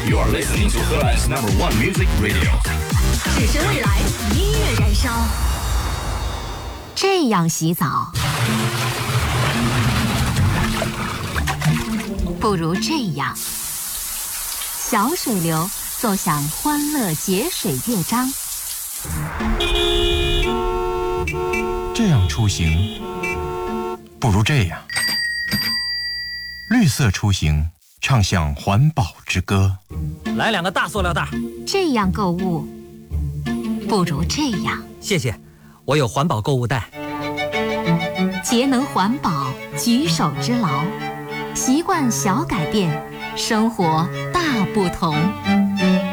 You're listening to Heartland's #1 music radio。 只身未来，音乐燃烧。 这样洗澡，不如这样。小水流奏响欢乐节水乐章。 这样出行，不如这样。绿色出行，唱响环保之歌。 来2个大塑料袋。 这样购物，不如这样。 谢谢，我有环保购物袋。 节能环保，举手之劳，习惯小改变，生活大不同。